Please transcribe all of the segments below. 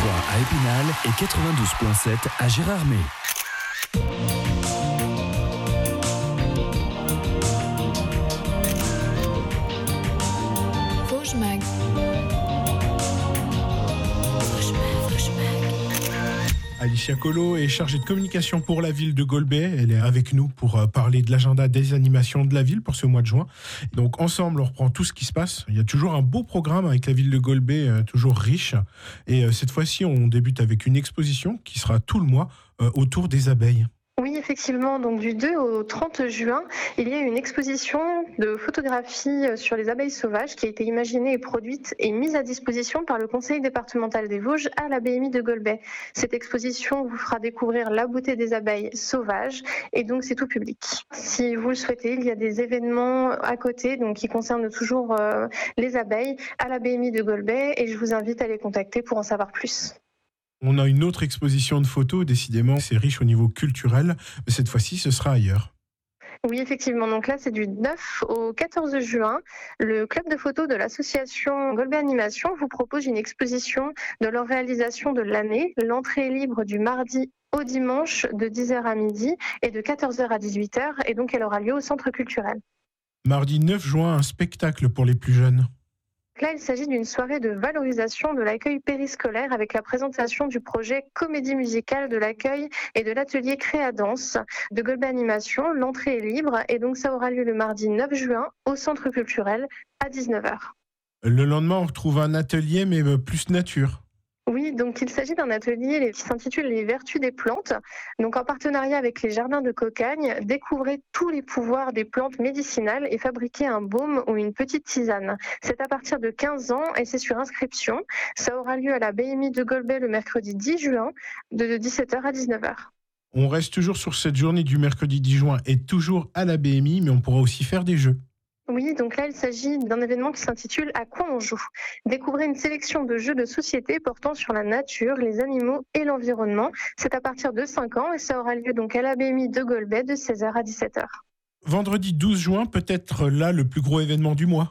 à Épinal et 92.7 à Gérardmer. Vosges Mag. Alicia Colo est chargée de communication pour la ville de Golbey. Elle est avec nous pour parler de l'agenda des animations de la ville pour ce mois de juin. Donc ensemble, on reprend tout ce qui se passe. Il y a toujours un beau programme avec la ville de Golbey, toujours riche. Et cette fois-ci, on débute avec une exposition qui sera tout le mois autour des abeilles. Oui, effectivement. Donc du 2 au 30 juin, il y a une exposition de photographie sur les abeilles sauvages qui a été imaginée et produite et mise à disposition par le Conseil départemental des Vosges à la BMI de Golbey. Cette exposition vous fera découvrir la beauté des abeilles sauvages et donc c'est tout public. Si vous le souhaitez, il y a des événements à côté donc qui concernent toujours les abeilles à la BMI de Golbey et je vous invite à les contacter pour en savoir plus. On a une autre exposition de photos, décidément c'est riche au niveau culturel, mais cette fois-ci ce sera ailleurs. Oui, effectivement. Donc là, c'est du 9 au 14 juin. Le club de photos de l'association Golbey Animation vous propose une exposition de leur réalisation de l'année. L'entrée est libre du mardi au dimanche de 10h à midi et de 14h à 18h. Et donc, elle aura lieu au centre culturel. Mardi 9 juin, un spectacle pour les plus jeunes. Là, il s'agit d'une soirée de valorisation de l'accueil périscolaire avec la présentation du projet Comédie musicale de l'accueil et de l'atelier Créadance de Golbey Animation. L'entrée est libre et donc ça aura lieu le mardi 9 juin au centre culturel à 19h. Le lendemain, on retrouve un atelier mais plus nature. Oui, donc il s'agit d'un atelier qui s'intitule Les Vertus des plantes. Donc en partenariat avec les Jardins de Cocagne, découvrez tous les pouvoirs des plantes médicinales et fabriquez un baume ou une petite tisane. C'est à partir de 15 ans et c'est sur inscription. Ça aura lieu à la BMI de Golbey le mercredi 10 juin de 17h à 19h. On reste toujours sur cette journée du mercredi 10 juin et toujours à la BMI, mais on pourra aussi faire des jeux. Oui, donc là, il s'agit d'un événement qui s'intitule « À quoi on joue ?» Découvrez une sélection de jeux de société portant sur la nature, les animaux et l'environnement. C'est à partir de 5 ans et ça aura lieu donc à la BMI de Golbey de 16h à 17h. Vendredi 12 juin, peut-être là le plus gros événement du mois.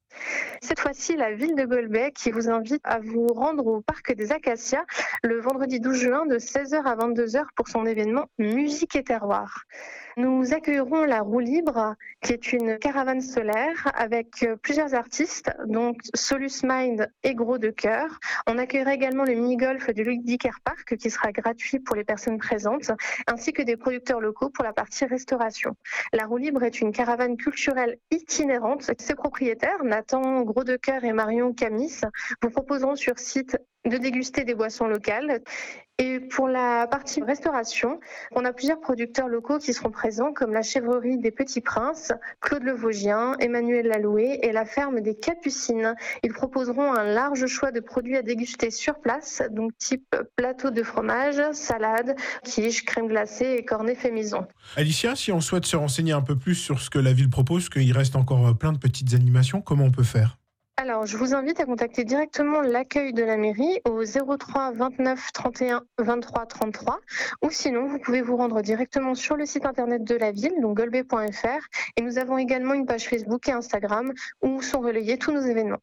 Cette fois-ci, la ville de Golbey qui vous invite à vous rendre au parc des Acacias le vendredi 12 juin de 16h à 22h pour son événement Musique et Terroir. Nous accueillerons la Roue Libre, qui est une caravane solaire avec plusieurs artistes, donc Solus Mind et Gros de Cœur. On accueillera également le mini-golf du Ludicaire Park, qui sera gratuit pour les personnes présentes, ainsi que des producteurs locaux pour la partie restauration. La Roue Libre est une caravane culturelle itinérante. Ses propriétaires, Nathan Gros de Cœur et Marion Camis, vous proposeront sur site de déguster des boissons locales. Et pour la partie restauration, on a plusieurs producteurs locaux qui seront présents, comme la chèvrerie des Petits Princes, Claude Le Vosgien, Emmanuel Laloué et la ferme des Capucines. Ils proposeront un large choix de produits à déguster sur place, donc type plateau de fromage, salade, quiche, crème glacée et cornet fait maison. Alicia, si on souhaite se renseigner un peu plus sur ce que la ville propose, qu'il reste encore plein de petites animations, comment on peut faire ? Alors, je vous invite à contacter directement l'accueil de la mairie au 03 29 31 23 33 ou sinon, vous pouvez vous rendre directement sur le site internet de la ville, donc golbey.fr, et nous avons également une page Facebook et Instagram où sont relayés tous nos événements.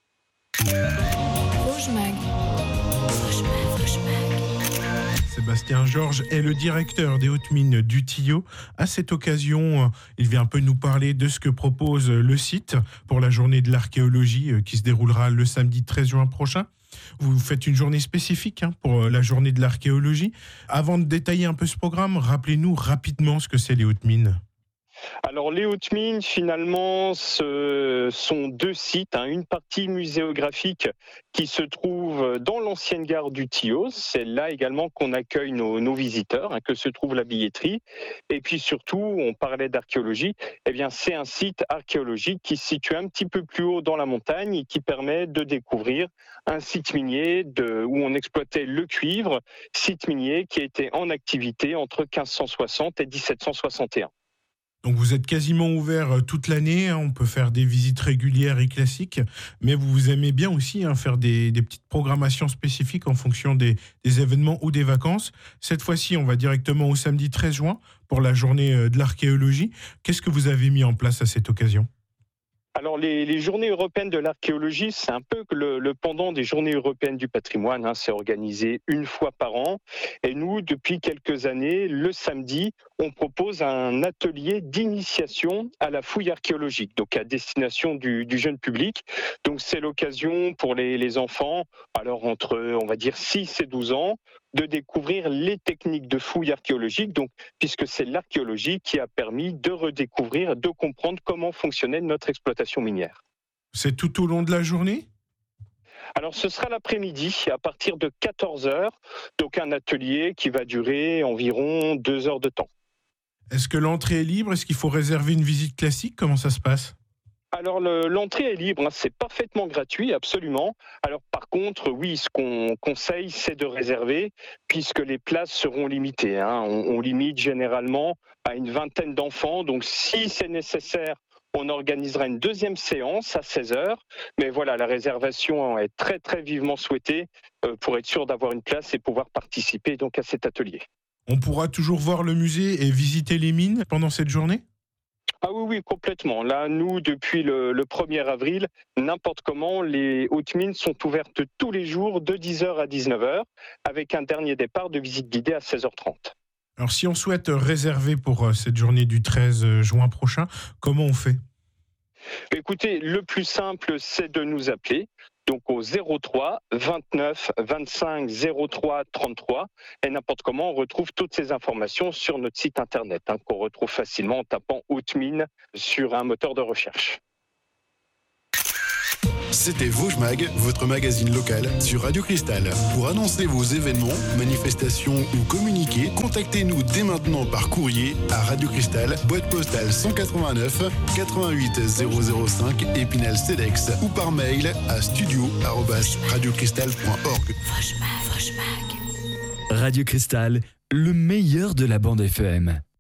Vosges Mag. Sébastien Georges est le directeur des hautes mines du Tillot. À cette occasion, il vient un peu nous parler de ce que propose le site pour la journée de l'archéologie qui se déroulera le samedi 13 juin prochain. Vous faites une journée spécifique pour la journée de l'archéologie. Avant de détailler un peu ce programme, rappelez-nous rapidement ce que c'est les hautes mines. Alors les hautes mines, finalement, ce sont deux sites, une partie muséographique qui se trouve dans l'ancienne gare du Tillot. C'est là également qu'on accueille nos visiteurs, que se trouve la billetterie. Et puis surtout, on parlait d'archéologie, c'est un site archéologique qui se situe un petit peu plus haut dans la montagne et qui permet de découvrir un site minier où on exploitait le cuivre, site minier qui a été en activité entre 1560 et 1761. Donc vous êtes quasiment ouvert toute l'année, on peut faire des visites régulières et classiques, mais vous aimez bien aussi faire des petites programmations spécifiques en fonction des événements ou des vacances. Cette fois-ci, on va directement au samedi 13 juin pour la journée de l'archéologie. Qu'est-ce que vous avez mis en place à cette occasion ? Alors les journées européennes de l'archéologie, c'est un peu le pendant des journées européennes du patrimoine. C'est organisé une fois par an. Et nous, depuis quelques années, le samedi, on propose un atelier d'initiation à la fouille archéologique, donc à destination du jeune public. Donc c'est l'occasion pour les enfants, alors entre, on va dire, 6 et 12 ans, de découvrir les techniques de fouille archéologique, donc, puisque c'est l'archéologie qui a permis de redécouvrir, de comprendre comment fonctionnait notre exploitation minière. C'est tout au long de la journée ? Alors ce sera l'après-midi à partir de 14h, donc un atelier qui va durer environ 2 heures de temps. Est-ce que l'entrée est libre ? Est-ce qu'il faut réserver une visite classique ? Comment ça se passe ? Alors l'entrée est libre, c'est parfaitement gratuit, absolument. Alors par contre, oui, ce qu'on conseille, c'est de réserver, puisque les places seront limitées. On limite généralement à une vingtaine d'enfants, donc si c'est nécessaire, on organisera une deuxième séance à 16h. Mais voilà, la réservation est très très vivement souhaitée pour être sûr d'avoir une place et pouvoir participer donc à cet atelier. On pourra toujours voir le musée et visiter les mines pendant cette journée ? Ah oui, complètement. Là, nous, depuis le 1er avril, n'importe comment, les hautes mines sont ouvertes tous les jours de 10h à 19h, avec un dernier départ de visite guidée à 16h30. Alors, si on souhaite réserver pour cette journée du 13 juin prochain, comment on fait ? Écoutez, le plus simple, c'est de nous appeler. Donc au 03 29 25 03 33 et n'importe comment on retrouve toutes ces informations sur notre site internet qu'on retrouve facilement en tapant haute mine sur un moteur de recherche. C'était Vosges Mag, votre magazine local sur Radio Cristal. Pour annoncer vos événements, manifestations ou communiquer, contactez-nous dès maintenant par courrier à Radio Cristal, boîte postale 189 88 005 Épinal-Cedex ou par mail à studio@radiocristal.org. Radio Cristal, le meilleur de la bande FM.